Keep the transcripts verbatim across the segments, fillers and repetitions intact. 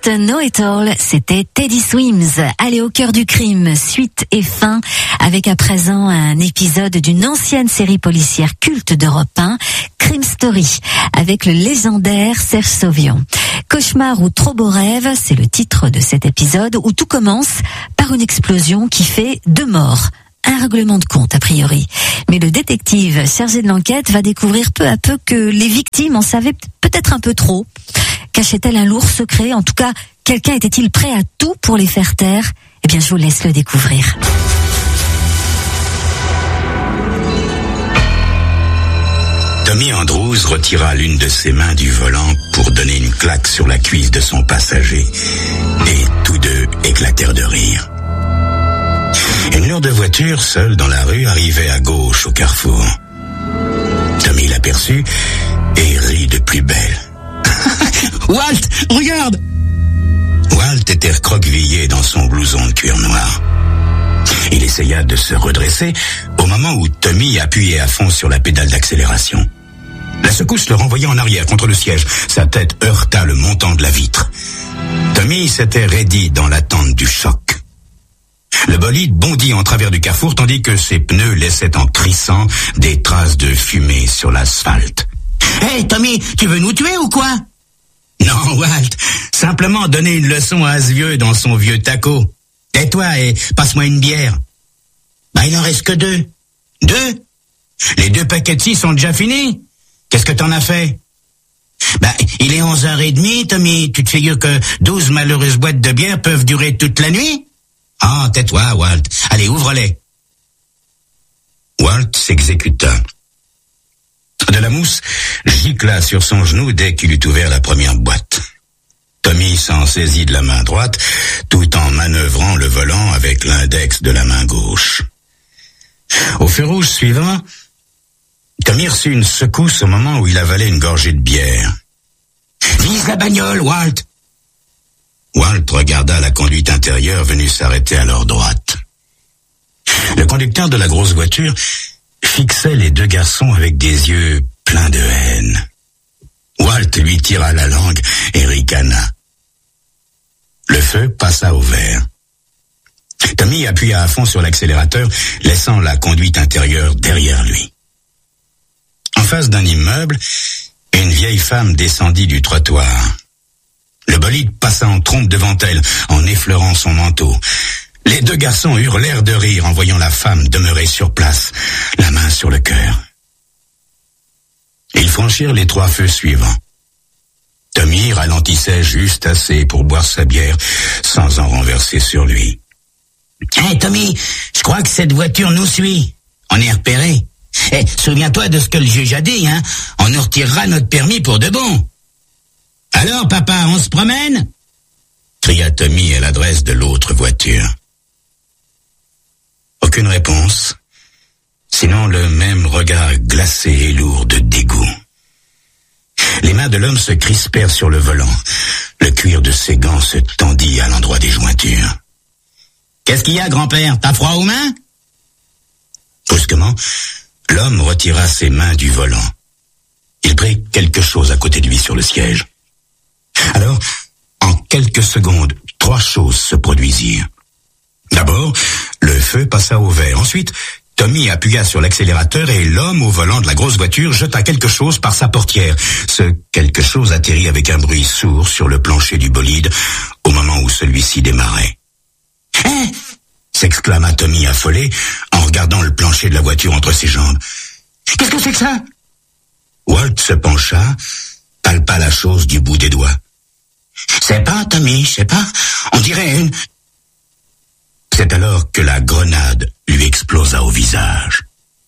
Just Know It All, c'était Teddy Swims. Allez, au cœur du crime, suite et fin, avec à présent un épisode d'une ancienne série policière culte d'Europe un, Crime Story, avec le légendaire Serge Sauvion. Cauchemar ou trop beau rêve, c'est le titre de cet épisode où tout commence par une explosion qui fait deux morts. Un règlement de compte, a priori. Mais le détective chargé de l'enquête va découvrir peu à peu que les victimes en savaient peut-être un peu trop. Cachait-elle un lourd secret? En tout cas, quelqu'un était-il prêt à tout pour les faire taire? Eh bien, je vous laisse le découvrir. Tommy Andrews retira l'une de ses mains du volant pour donner une claque sur la cuisse de son passager. Et tous deux éclatèrent de rire. Une lourde voiture, seule dans la rue, arrivait à gauche au carrefour. Tommy l'aperçut et rit de plus belle. Walt, regarde! Walt était recroquevillé dans son blouson de cuir noir. Il essaya de se redresser au moment où Tommy appuyait à fond sur la pédale d'accélération. La secousse le renvoyait en arrière contre le siège. Sa tête heurta le montant de la vitre. Tommy s'était raidi dans l'attente du choc. Le bolide bondit en travers du carrefour tandis que ses pneus laissaient en crissant des traces de fumée sur l'asphalte. « Hey Tommy, tu veux nous tuer ou quoi ?»« Non, Walt, simplement donner une leçon à ce vieux dans son vieux taco. Tais-toi et passe-moi une bière. »« Bah il en reste que deux. »« Deux ? Les deux paquets de six sont déjà finis. Qu'est-ce que t'en as fait ?»« Bah il est onze heures trente, Tommy. Tu te figures que douze malheureuses boîtes de bière peuvent durer toute la nuit ? » Ah, tais-toi, Walt. Allez, ouvre-les. Walt s'exécuta. De la mousse gicla sur son genou dès qu'il eut ouvert la première boîte. Tommy s'en saisit de la main droite, tout en manœuvrant le volant avec l'index de la main gauche. Au feu rouge suivant, Tommy reçut une secousse au moment où il avalait une gorgée de bière. « Vise la bagnole, Walt !» Walt regarda la conduite intérieure venue s'arrêter à leur droite. Le conducteur de la grosse voiture fixait les deux garçons avec des yeux pleins de haine. Walt lui tira la langue et ricana. Le feu passa au vert. Tommy appuya à fond sur l'accélérateur, laissant la conduite intérieure derrière lui. En face d'un immeuble, une vieille femme descendit du trottoir. Le bolide passa en trompe devant elle, en effleurant son manteau. Les deux garçons hurlèrent de rire en voyant la femme demeurer sur place, la main sur le cœur. Ils franchirent les trois feux suivants. Tommy ralentissait juste assez pour boire sa bière, sans en renverser sur lui. « Hey Tommy, je crois que cette voiture nous suit. On est repéré. Eh, souviens-toi de ce que le juge a dit, hein. On nous retirera notre permis pour de bon. » « Alors, papa, on se promène ?» cria Tommy à l'adresse de l'autre voiture. Aucune réponse, sinon le même regard glacé et lourd de dégoût. Les mains de l'homme se crispèrent sur le volant. Le cuir de ses gants se tendit à l'endroit des jointures. « Qu'est-ce qu'il y a, grand-père? T'as froid aux mains ?» Brusquement, l'homme retira ses mains du volant. Il prit quelque chose à côté de lui sur le siège. Alors, en quelques secondes, trois choses se produisirent. D'abord, le feu passa au vert. Ensuite, Tommy appuya sur l'accélérateur et l'homme au volant de la grosse voiture jeta quelque chose par sa portière. Ce quelque chose atterrit avec un bruit sourd sur le plancher du bolide au moment où celui-ci démarrait. « Hein » s'exclama Tommy affolé en regardant le plancher de la voiture entre ses jambes. « Qu'est-ce que c'est que ça ?» Walt se pencha, palpa la chose du bout des doigts. « C'est pas, Tommy, je sais pas. On dirait une... » C'est alors que la grenade lui explosa au visage.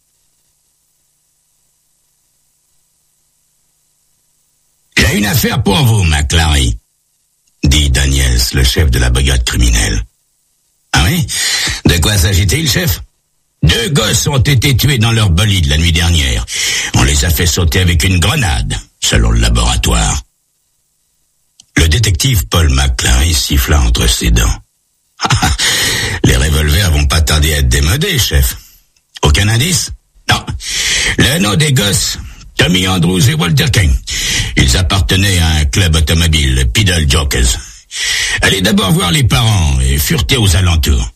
« J'ai une affaire pour vous, McClary, » dit Daniels, le chef de la brigade criminelle. « Ah oui? De quoi s'agit-il, chef? » Deux gosses ont été tués dans leur bolide la nuit dernière. On les a fait sauter avec une grenade, selon le laboratoire. Le détective Paul McClary siffla entre ses dents. Les revolvers vont pas tarder à être démodés, chef. Aucun indice? Non. Le nom des gosses, Tommy Andrews et Walter King. Ils appartenaient à un club automobile, Peddle Jokers. allez d'abord voir les parents et fureter aux alentours.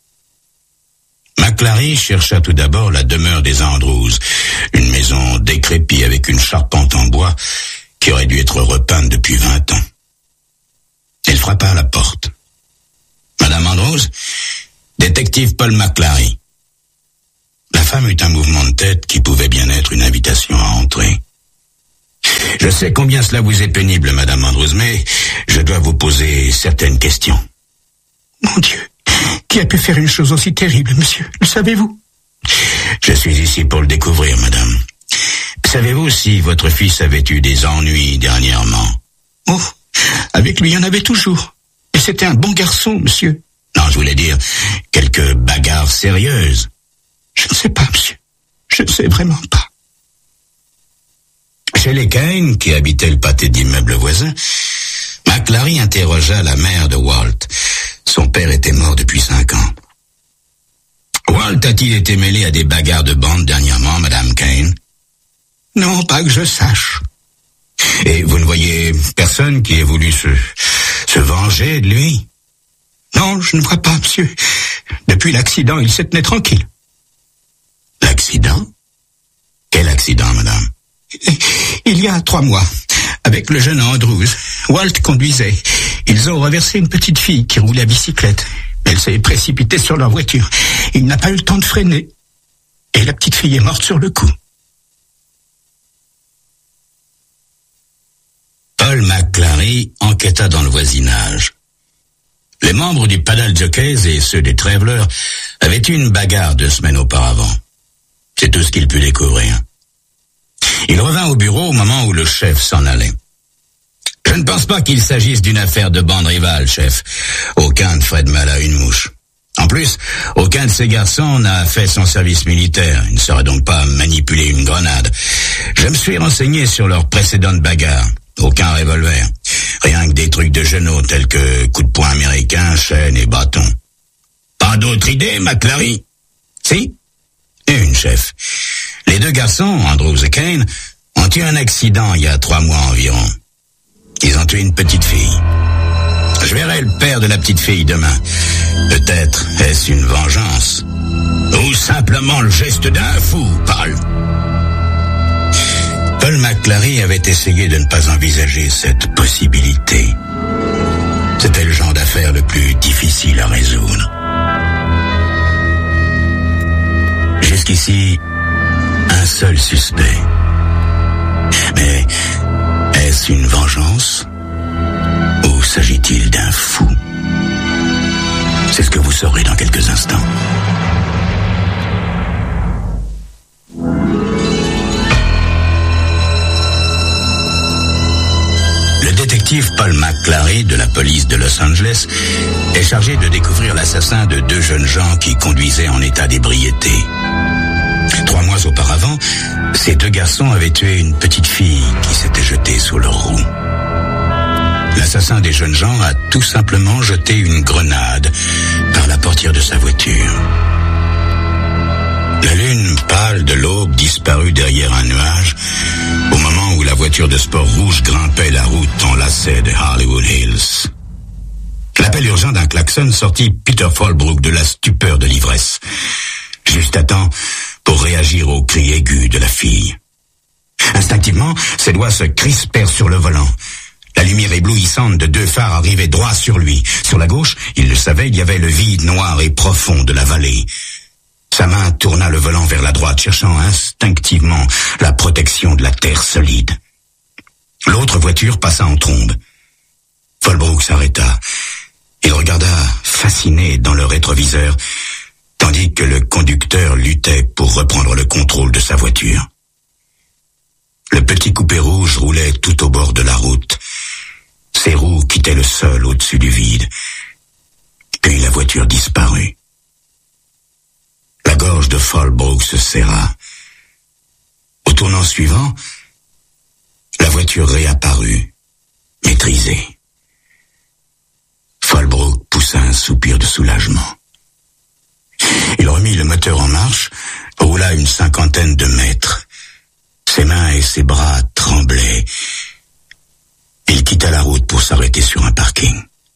McClary chercha tout d'abord la demeure des Andrews, une maison décrépite avec une charpente en bois qui aurait dû être repeinte depuis vingt ans. Il frappa à la porte. Madame Andrews, détective Paul McClary. La femme eut un mouvement de tête qui pouvait bien être une invitation à entrer. Je sais combien cela vous est pénible, Madame Andrews, mais je dois vous poser certaines questions. Mon Dieu, qui a pu faire une chose aussi terrible, monsieur? Le savez-vous? Je suis ici pour le découvrir, Madame. Savez-vous si votre fils avait eu des ennuis dernièrement? Oh, avec lui, il y en avait toujours. Et c'était un bon garçon, monsieur. Non, je voulais dire quelques bagarres sérieuses. Je ne sais pas, monsieur. Je ne sais vraiment pas. Chez les Kane, qui habitaient le pâté d'immeubles voisins, McClary interrogea la mère de Walt. Son père était mort depuis cinq ans. Walt a-t-il été mêlé à des bagarres de bande dernièrement, Madame Kane? Non, pas que je sache. Et vous ne voyez personne qui ait voulu se, se venger de lui? Non, je ne vois pas, monsieur. Depuis l'accident, il s'est tenu tranquille. L'accident? Quel accident, madame? Il y a trois mois, avec le jeune Andrews, Walt conduisait. Ils ont renversé une petite fille qui roulait à bicyclette. Elle s'est précipitée sur leur voiture. Il n'a pas eu le temps de freiner. Et la petite fille est morte sur le coup. Paul McClary enquêta dans le voisinage. Les membres du Paddle Jockeys et ceux des Travelers avaient eu une bagarre deux semaines auparavant. C'est tout ce qu'il put découvrir. Il revint au bureau au moment où le chef s'en allait. Je ne pense pas qu'il s'agisse d'une affaire de bande rivale, chef. Aucun ne ferait de mal à une mouche. En plus, aucun de ces garçons n'a fait son service militaire. Il ne saurait donc pas manipuler une grenade. Je me suis renseigné sur leurs précédentes bagarres. Aucun revolver. Rien que des trucs de genoux tels que coups de poing américains, chaînes et bâtons. Pas d'autre idée, McClary? Si? Une, chef. Les deux garçons, Andrews et Kane, ont eu un accident il y a trois mois environ. Ils ont tué une petite fille. Je verrai le père de la petite fille demain. Peut-être est-ce une vengeance. Ou simplement le geste d'un fou, Paul. Paul McClary avait essayé de ne pas envisager cette possibilité. C'était le genre d'affaire le plus difficile à résoudre. Jusqu'ici, un seul suspect. Mais est-ce une vengeance? Ou s'agit-il d'un fou? C'est ce que vous saurez dans quelques instants. Le détective Paul McClary de la police de Los Angeles est chargé de découvrir l'assassin de deux jeunes gens qui conduisaient en état d'ébriété. Trois mois auparavant, ces deux garçons avaient tué une petite fille qui s'était jetée sous leur roue. L'assassin des jeunes gens a tout simplement jeté une grenade par la portière de sa voiture. La lune pâle de l'aube disparut derrière un nuage au moment où la voiture de sport rouge grimpait la route enlacée de Hollywood Hills. L'appel urgent d'un klaxon sortit Peter Fallbrook de la stupeur de l'ivresse, juste à temps pour réagir au cri aigu de la fille. Instinctivement, ses doigts se crispèrent sur le volant. La lumière éblouissante de deux phares arrivait droit sur lui. Sur la gauche, il le savait, il y avait le vide noir et profond de la vallée. Sa main tourna le volant vers la droite, cherchant instinctivement la protection de la terre solide. L'autre voiture passa en trombe. Fallbrook s'arrêta. Il regarda, fasciné, dans le rétroviseur, tandis que le conducteur luttait pour reprendre le contrôle de sa voiture. Le petit coupé rouge roulait tout au bord de la route. Ses roues quittaient le sol au-dessus du vide. Puis la voiture disparut. La gorge de Fallbrook se serra. Au tournant suivant, la voiture réapparut, maîtrisée. Fallbrook poussa un soupir de soulagement. Il remit le moteur en marche, roula une cinquantaine de mètres. Ses mains et ses bras tremblaient. Il quitta la route pour s'arrêter sur un parking.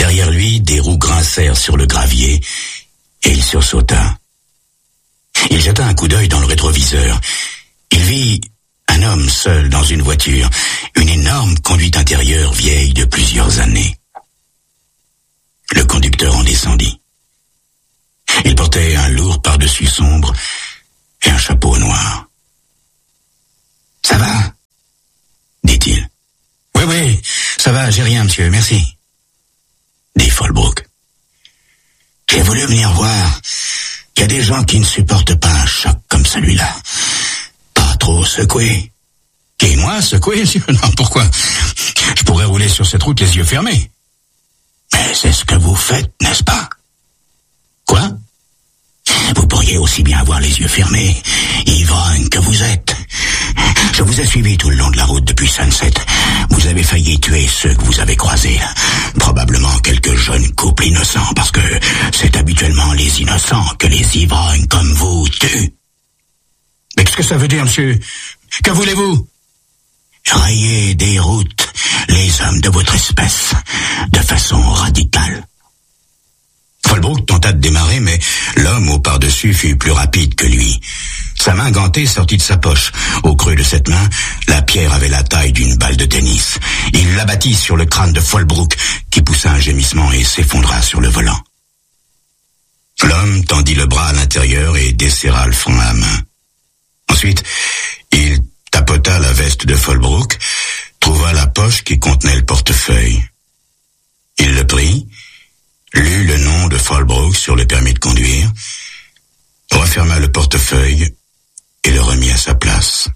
Derrière lui, des roues grincèrent sur le gravier, et il sursauta. Il jeta un coup d'œil dans le rétroviseur. Il vit un homme seul dans une voiture, une énorme conduite intérieure vieille de plusieurs années. Le conducteur en descendit. Il portait un lourd pardessus sombre et un chapeau noir. « Ça va ?» dit-il. « Oui, oui, ça va, j'ai rien, monsieur, merci. » dit Fallbrook. « J'ai voulu venir voir. Il y a des gens qui ne supportent pas un choc comme celui-là. Pas trop secoué. »« Qui, moi, secoué? Non, pourquoi? Je pourrais rouler sur cette route les yeux fermés. »« Mais c'est ce que vous faites, n'est-ce pas? » ?»« Quoi? Vous pourriez aussi bien avoir les yeux fermés, ivrogne que vous êtes. Je vous ai suivi tout le long de la route depuis Sunset. Vous avez failli tuer ceux que vous avez croisés. Probablement quelques jeunes couples innocents, parce que c'est habituellement les innocents que les ivrognes comme vous tuent. » « Mais qu'est-ce que ça veut dire, monsieur? Que voulez-vous? »« Rayer des routes les hommes de votre espèce, de façon radicale. » Fallbrook tenta de démarrer, mais l'homme au par-dessus fut plus rapide que lui. Sa main gantée sortit de sa poche. Au creux de cette main, la pierre avait la taille d'une balle de tennis. Il l'abattit sur le crâne de Fallbrook, qui poussa un gémissement et s'effondra sur le volant. L'homme tendit le bras à l'intérieur et desserra le front à la main. Ensuite, il tapota la veste de Fallbrook, trouva la poche qui contenait le portefeuille. Il le prit, lut le nom de Fallbrook sur le permis de conduire, referma le portefeuille et le remit à sa place.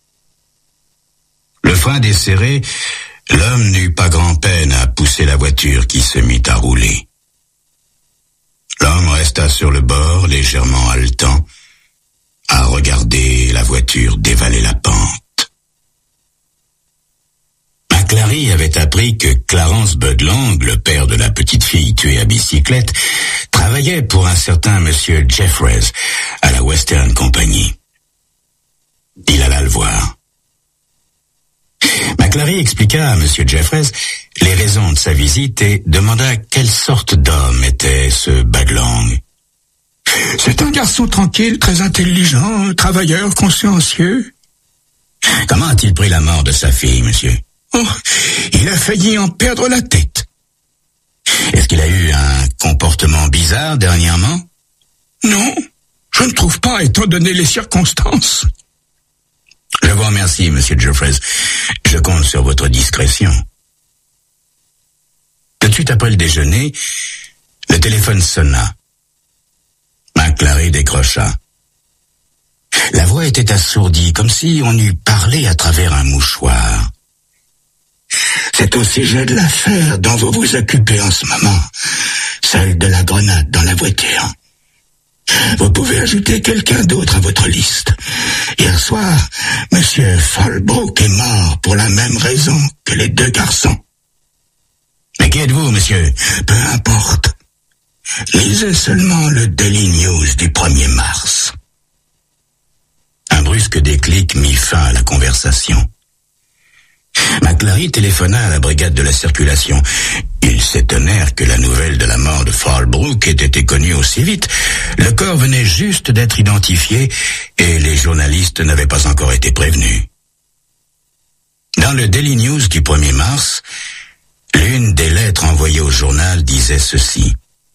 Le frein desserré, l'homme n'eut pas grand-peine à pousser la voiture qui se mit à rouler. L'homme resta sur le bord, légèrement haletant, à regarder la voiture dévaler la pente. McClary avait appris que Clarence Budlang, le père de la petite fille tuée à bicyclette, travaillait pour un certain monsieur Jeffreys à la Western Company. Il alla le voir. McClary expliqua à monsieur Jeffreys les raisons de sa visite et demanda quelle sorte d'homme était ce Budlang. « C'est un garçon tranquille, très intelligent, travailleur, consciencieux. »« Comment a-t-il pris la mort de sa fille, monsieur? »« Oh, il a failli en perdre la tête. »« Est-ce qu'il a eu un comportement bizarre dernièrement? »« Non, je ne trouve pas, étant donné les circonstances. »« Je vous remercie, monsieur Jeffreys. Je compte sur votre discrétion. » Tout de suite après le déjeuner, le téléphone sonna. McClary décrocha. La voix était assourdie, comme si on eût parlé à travers un mouchoir. « C'est au sujet de l'affaire dont vous vous occupez en ce moment, celle de la grenade dans la voiture. Vous pouvez ajouter quelqu'un d'autre à votre liste. Hier soir, monsieur Fallbrook est mort pour la même raison que les deux garçons. »« Mais qui êtes-vous, monsieur ?»« Peu importe. Lisez seulement le Daily News du premier mars. » Un brusque déclic mit fin à la conversation. McClary téléphona à la brigade de la circulation. Ils s'étonnèrent que la nouvelle de la mort de Fallbrook ait été connue aussi vite. Le corps venait juste d'être identifié et les journalistes n'avaient pas encore été prévenus. Dans le Daily News du premier mars, l'une des lettres envoyées au journal disait ceci.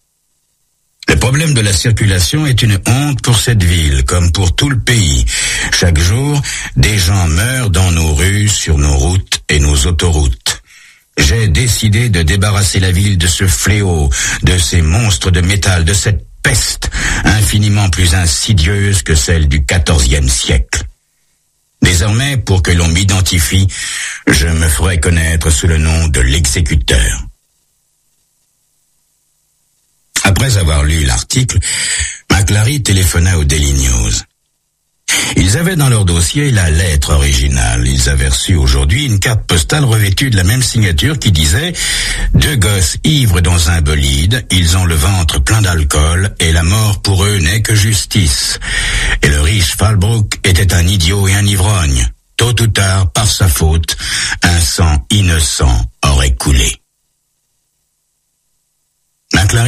Le problème de la circulation est une honte pour cette ville, comme pour tout le pays. Chaque jour, des gens meurent dans nos rues, sur nos routes et nos autoroutes. J'ai décidé de débarrasser la ville de ce fléau, de ces monstres de métal, de cette peste infiniment plus insidieuse que celle du quatorzième siècle. Désormais, pour que l'on m'identifie, je me ferai connaître sous le nom de l'exécuteur. Après avoir lu l'article, McClary téléphona au Daily News. Ils avaient dans leur dossier la lettre originale. Ils avaient reçu aujourd'hui une carte postale revêtue de la même signature qui disait « Deux gosses ivres dans un bolide, ils ont le ventre plein d'alcool et la mort pour eux n'est que justice. Et le riche Fallbrook était un idiot et un ivrogne. Tôt ou tard, par sa faute, un sang innocent aurait coulé. »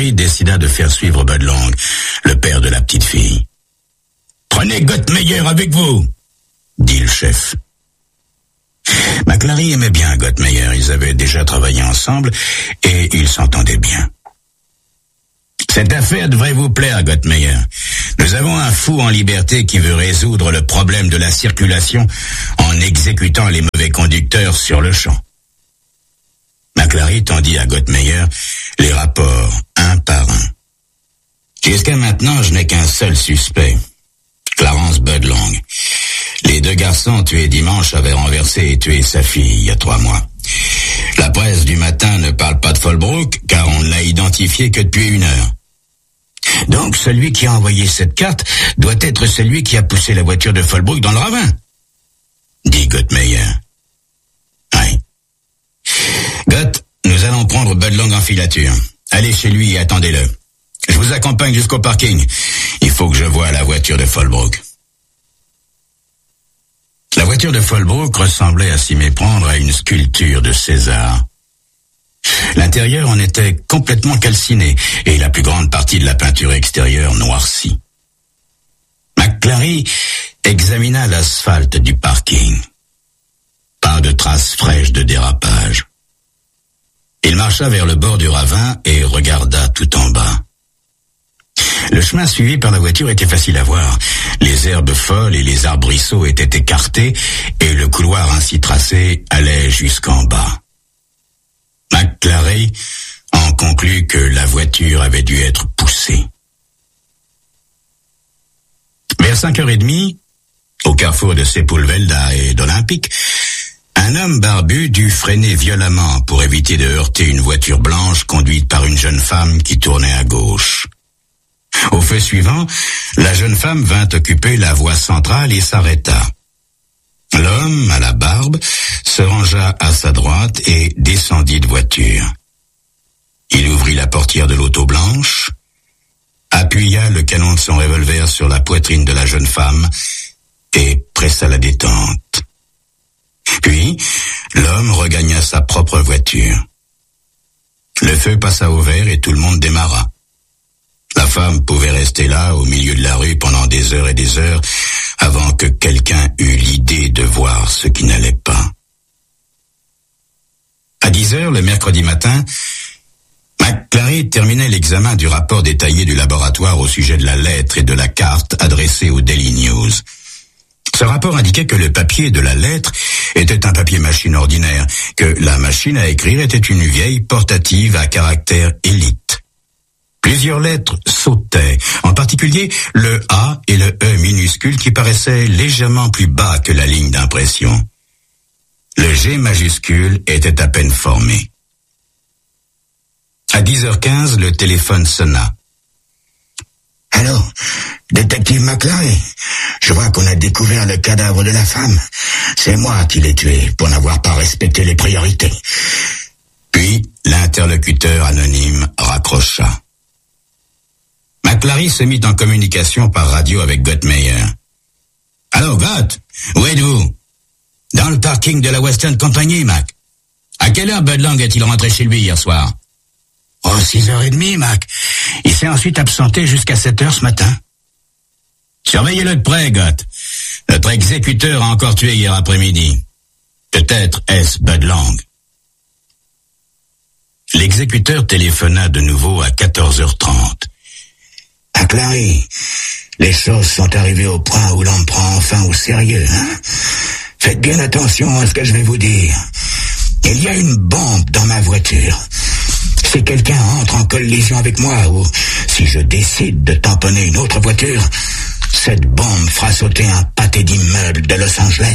McClary décida de faire suivre Bud Long, le père de la petite fille. « Prenez Gottmeyer avec vous !» dit le chef. McClary aimait bien Gottmeyer, ils avaient déjà travaillé ensemble et ils s'entendaient bien. « Cette affaire devrait vous plaire, Gottmeyer. Nous avons un fou en liberté qui veut résoudre le problème de la circulation en exécutant les mauvais conducteurs sur le champ. » McClary tendit à Gottmeyer les rapports, un par un. « Jusqu'à maintenant, je n'ai qu'un seul suspect, Clarence Bud Long. Les deux garçons tués dimanche avaient renversé et tué sa fille il y a trois mois. La presse du matin ne parle pas de Fallbrook, car on ne l'a identifié que depuis une heure. Donc celui qui a envoyé cette carte doit être celui qui a poussé la voiture de Fallbrook dans le ravin, dit Gottmeyer. Oui. Gott, nous allons prendre Bud Long en filature. Allez chez lui et attendez-le. Je vous accompagne jusqu'au parking. Il faut que je voie la voiture de Fallbrook. La voiture de Fallbrook ressemblait à s'y méprendre à une sculpture de César. L'intérieur en était complètement calciné et la plus grande partie de la peinture extérieure noircie. McClary examina l'asphalte du parking. Pas de traces fraîches de dérapage. Il marcha vers le bord du ravin et regarda tout en bas. Le chemin suivi par la voiture était facile à voir. Les herbes folles et les arbrisseaux étaient écartés et le couloir ainsi tracé allait jusqu'en bas. McClary en conclut que la voiture avait dû être poussée. Vers cinq heures trente, au carrefour de Sepulveda et d'Olympique, un homme barbu dut freiner violemment pour éviter de heurter une voiture blanche conduite par une jeune femme qui tournait à gauche. Au feu suivant, la jeune femme vint occuper la voie centrale et s'arrêta. L'homme, à la barbe, se rangea à sa droite et descendit de voiture. Il ouvrit la portière de l'auto blanche, appuya le canon de son revolver sur la poitrine de la jeune femme et pressa la détente. Puis, l'homme regagna sa propre voiture. Le feu passa au vert et tout le monde démarra. La femme pouvait rester là, au milieu de la rue, pendant des heures et des heures, avant que quelqu'un eût l'idée de voir ce qui n'allait pas. À dix heures, le mercredi matin, McClary terminait l'examen du rapport détaillé du laboratoire au sujet de la lettre et de la carte adressée au Daily News. Ce rapport indiquait que le papier de la lettre était un papier machine ordinaire, que la machine à écrire était une vieille portative à caractère élite. Plusieurs lettres sautaient, en particulier le A et le E minuscules qui paraissaient légèrement plus bas que la ligne d'impression. Le G majuscule était à peine formé. À dix heures quinze, le téléphone sonna. « Allô, détective McClary, je vois qu'on a découvert le cadavre de la femme. C'est moi qui l'ai tué pour n'avoir pas respecté les priorités. » Puis, l'interlocuteur anonyme raccrocha. McClary se mit en communication par radio avec Gottmeyer. « Allô, Gott, où êtes-vous ?»« Dans le parking de la Western Company, Mac. À quelle heure Bud Long est-il rentré chez lui hier soir ?»« Oh, six heures trente, Mac. Il s'est ensuite absenté jusqu'à sept heures ce matin. »« Surveillez-le de près, Gott. Notre exécuteur a encore tué hier après-midi. Peut-être est-ce Bud Long. » L'exécuteur téléphona de nouveau à quatorze heures trente. « McClary, les choses sont arrivées au point où l'on me prend enfin au sérieux, hein? Faites bien attention à ce que je vais vous dire. Il y a une bombe dans ma voiture. Si quelqu'un entre en collision avec moi ou si je décide de tamponner une autre voiture, cette bombe fera sauter un pâté d'immeubles de Los Angeles. »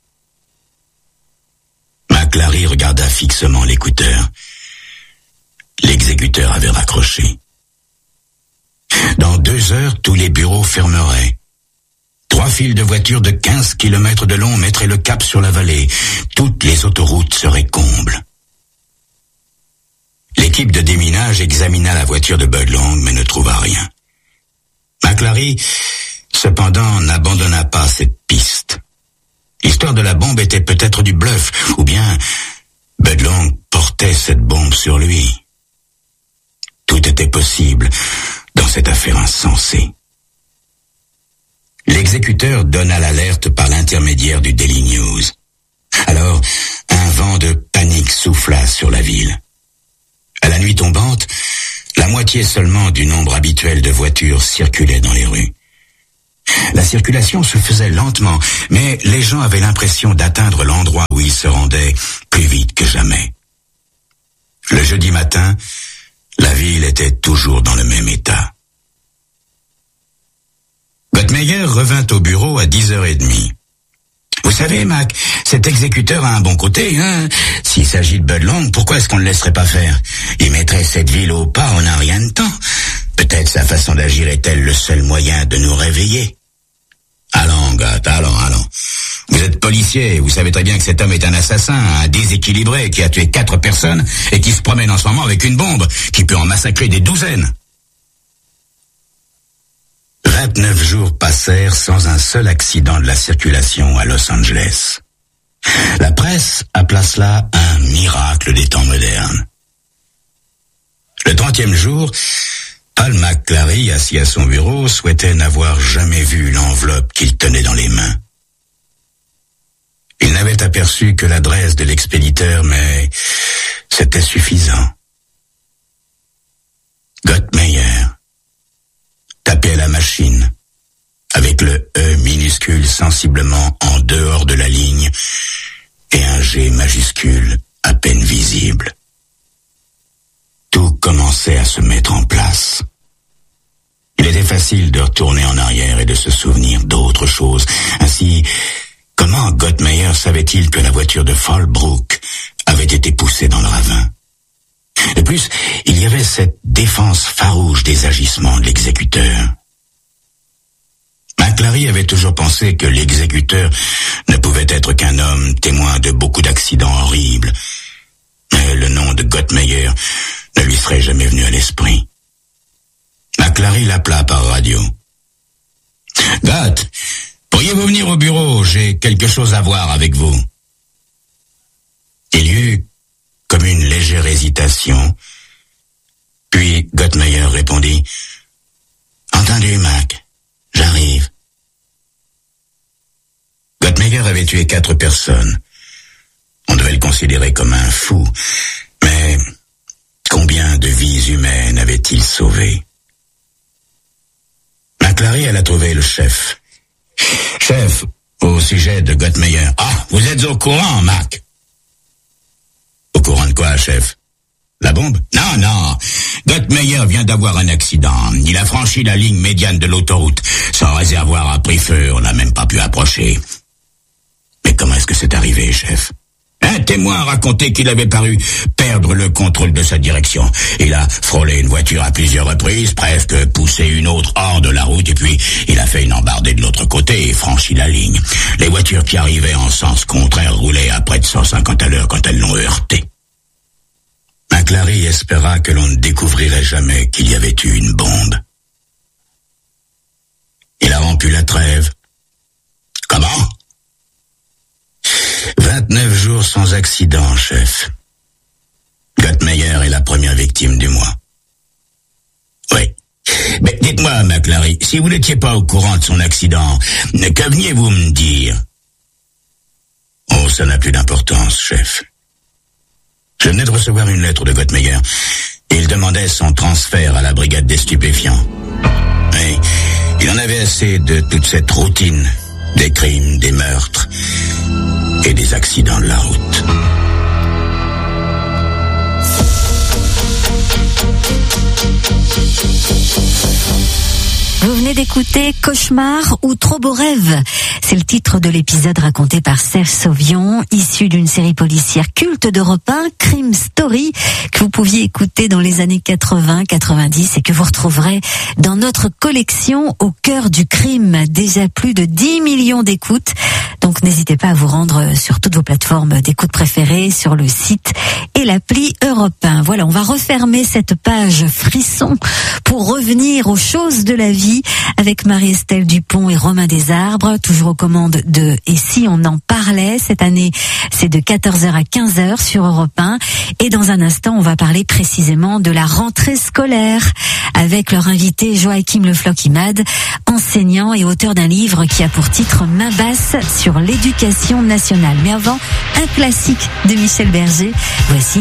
McClary regarda fixement l'écouteur. L'exécuteur avait raccroché. Dans deux heures, tous les bureaux fermeraient. Trois files de voitures de quinze kilomètres de long mettraient le cap sur la vallée. Toutes les autoroutes seraient combles. L'équipe de déminage examina la voiture de Bud Long, mais ne trouva rien. McClary, cependant, n'abandonna pas cette piste. L'histoire de la bombe était peut-être du bluff, ou bien Bud Long portait cette bombe sur lui. Tout était possible dans cette affaire insensée. L'exécuteur donna l'alerte par l'intermédiaire du Daily News. Alors, un vent de panique souffla sur la ville. À la nuit tombante, la moitié seulement du nombre habituel de voitures circulait dans les rues. La circulation se faisait lentement, mais les gens avaient l'impression d'atteindre l'endroit où ils se rendaient plus vite que jamais. Le jeudi matin, la ville était toujours dans le même état. Gottmeyer revint au bureau à dix heures trente. Vous savez, Mac, cet exécuteur a un bon côté, hein. S'il s'agit de Bud Long, pourquoi est-ce qu'on ne le laisserait pas faire? Il mettrait cette ville au pas en un rien de temps. Peut-être sa façon d'agir est-elle le seul moyen de nous réveiller. Allons, Gott, allons, allons. Vous êtes policier, vous savez très bien que cet homme est un assassin, un déséquilibré, qui a tué quatre personnes et qui se promène en ce moment avec une bombe, qui peut en massacrer des douzaines. vingt-neuf jours passèrent sans un seul accident de la circulation à Los Angeles. La presse appela cela un miracle des temps modernes. Le trentième jour, Al McClary, assis à son bureau, souhaitait n'avoir jamais vu l'enveloppe qu'il tenait dans les mains. Il n'avait aperçu que l'adresse de l'expéditeur, mais c'était suffisant. Gottmeyer tapait à la machine, avec le E minuscule sensiblement en dehors de la ligne et un G majuscule à peine visible. Tout commençait à se mettre en place. Il était facile de retourner en arrière et de se souvenir d'autres choses. Ainsi, comment Gottmeyer savait-il que la voiture de Fallbrook avait été poussée dans le ravin? De plus, il y avait cette défense farouche des agissements de l'exécuteur. McClary avait toujours pensé que l'exécuteur ne pouvait être qu'un homme témoin de beaucoup d'accidents horribles. Mais le nom de Gottmeyer ne lui serait jamais venu à l'esprit. McClary l'appela par radio. « Gott, pourriez-vous venir au bureau? J'ai quelque chose à voir avec vous. » Il y eut comme une légère hésitation. Puis Gottmeyer répondit « Entendu, Mac, j'arrive. » Gottmeyer avait tué quatre personnes. On devait le considérer comme un fou, mais combien de vies humaines avait-il sauvées? McClary alla trouver le chef. « Chef, au sujet de Gottmeyer. »« Ah, vous êtes au courant, Mac? »« Au courant de quoi, chef? La bombe? »« Non, non. Gottmeyer vient d'avoir un accident. Il a franchi la ligne médiane de l'autoroute. Son réservoir a pris feu, on n'a même pas pu approcher. »« Mais comment est-ce que c'est arrivé, chef? » Un témoin a raconté qu'il avait paru perdre le contrôle de sa direction. Il a frôlé une voiture à plusieurs reprises, presque poussé une autre hors de la route, et puis il a fait une embardée de l'autre côté et franchi la ligne. Les voitures qui arrivaient en sens contraire roulaient à près de cent cinquante à l'heure quand elles l'ont heurté. McClary espéra que l'on ne découvrirait jamais qu'il y avait eu une bombe. Il a rompu la trêve. Comment? vingt-neuf jours sans accident, chef. Gottmeyer est la première victime du mois. Oui. Mais dites-moi, McClary, si vous n'étiez pas au courant de son accident, que veniez-vous me dire? Oh, ça n'a plus d'importance, chef. Je venais de recevoir une lettre de Gottmeyer. Il demandait son transfert à la brigade des stupéfiants. Oui, il en avait assez de toute cette routine, des crimes, des meurtres et des accidents de la route. Vous venez d'écouter Cauchemar ou Trop beau rêve. C'est le titre de l'épisode raconté par Serge Sauvion, issu d'une série policière culte d'Europe un, Crime Story, que vous pouviez écouter dans les années quatre-vingts quatre-vingt-dix et que vous retrouverez dans notre collection Au cœur du crime. Déjà plus de dix millions d'écoutes. Donc n'hésitez pas à vous rendre sur toutes vos plateformes d'écoute préférées, sur le site et l'appli Europe un. Voilà, on va refermer cette page frisson pour revenir aux choses de la vie avec Marie-Estelle Dupont et Romain Desarbres, toujours aux commandes de Et si on en parlait. Cette année, c'est de quatorze heures à quinze heures sur Europe un. Et dans un instant, on va parler précisément de la rentrée scolaire avec leur invité Joachim Le Floch-Imad, enseignant et auteur d'un livre qui a pour titre Main basse sur l'éducation nationale. Mais avant, un classique de Michel Berger. Voici